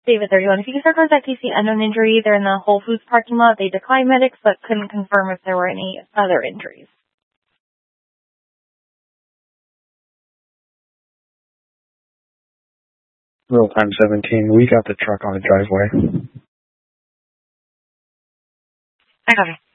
David 31. If you could contact TC unknown injury, they're in the Whole Foods parking lot. They declined medics, but couldn't confirm if there were any other injuries. Real time 17. We got the truck on the driveway. I got it.